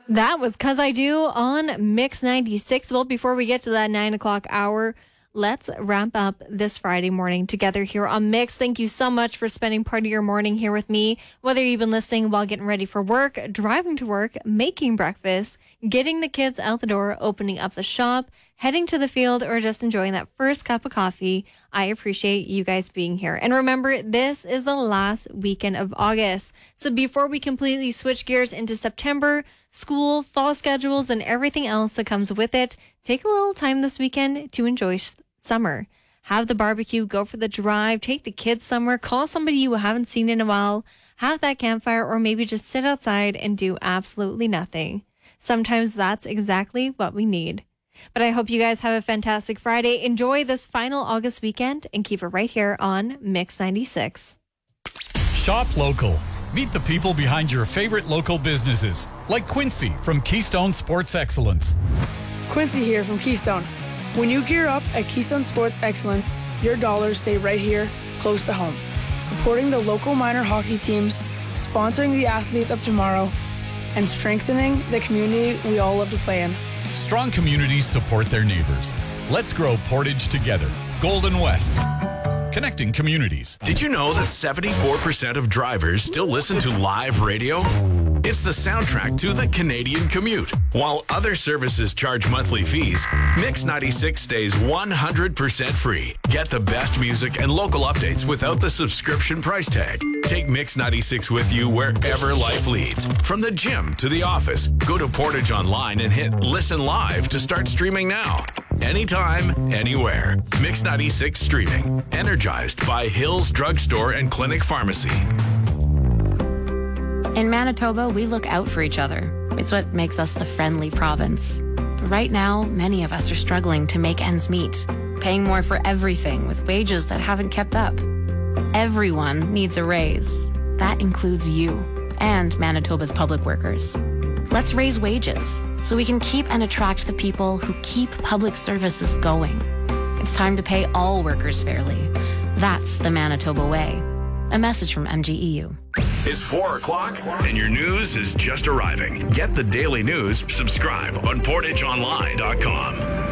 That was 'Cause I Do on Mix 96. Well, before we get to that 9 o'clock hour, let's wrap up this Friday morning together here on Mix. Thank you so much for spending part of your morning here with me, whether you've been listening while getting ready for work, driving to work, making breakfast, getting the kids out the door, opening up the shop, heading to the field, or just enjoying that first cup of coffee. I appreciate you guys being here. And remember, this is the last weekend of August. So before we completely switch gears into September, school, fall schedules, and everything else that comes with it, take a little time this weekend to enjoy summer. Have the barbecue, go for the drive, take the kids somewhere, call somebody you haven't seen in a while, have that campfire, or maybe just sit outside and do absolutely nothing. Sometimes that's exactly what we need. But I hope you guys have a fantastic Friday. Enjoy this final August weekend and keep it right here on Mix 96. Shop local. Meet the people behind your favorite local businesses, like Quincy from Keystone Sports Excellence. Quincy here from Keystone. When you gear up at Keystone Sports Excellence, your dollars stay right here, close to home. Supporting the local minor hockey teams, sponsoring the athletes of tomorrow, and strengthening the community we all love to play in. Strong communities support their neighbors. Let's grow Portage together. Golden West. Connecting communities. Did you know that 74% of drivers still listen to live radio? It's the soundtrack to the Canadian commute. While other services charge monthly fees, Mix 96 stays 100% free. Get the best music and local updates without the subscription price tag. Take Mix 96 with you wherever life leads. From the gym to the office, go to Portage Online and hit Listen Live to start streaming now. Anytime, anywhere. Mix 96 streaming. Energized by Hills Drugstore and Clinic Pharmacy. In Manitoba, we look out for each other. It's what makes us the friendly province. But right now, many of us are struggling to make ends meet, paying more for everything with wages that haven't kept up. Everyone needs a raise. That includes you and Manitoba's public workers. Let's raise wages so we can keep and attract the people who keep public services going. It's time to pay all workers fairly. That's the Manitoba way. A message from MGEU. It's 4 o'clock and your news is just arriving. Get the daily news, subscribe on PortageOnline.com.